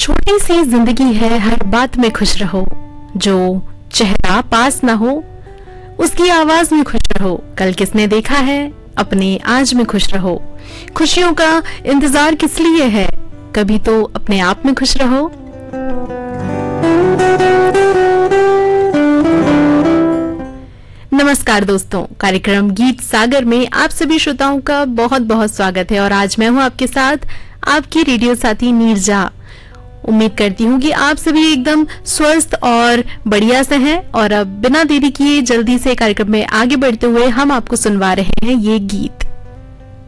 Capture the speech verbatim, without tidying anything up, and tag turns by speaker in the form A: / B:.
A: छोटी सी जिंदगी है, हर बात में खुश रहो। जो चेहरा पास ना हो उसकी आवाज में खुश रहो। कल किसने देखा है, अपने आज में खुश रहो। खुशियों का इंतजार किस लिए है, कभी तो अपने आप में खुश रहो। नमस्कार दोस्तों, कार्यक्रम गीत सागर में आप सभी श्रोताओं का बहुत बहुत स्वागत है। और आज मैं हूं आपके साथ, आपकी रेडियो साथी नीरजा। उम्मीद करती हूँ कि आप सभी एकदम स्वस्थ और बढ़िया से हैं। और अब बिना देरी किए जल्दी से कार्यक्रम में आगे बढ़ते हुए हम आपको सुनवा रहे हैं ये गीत।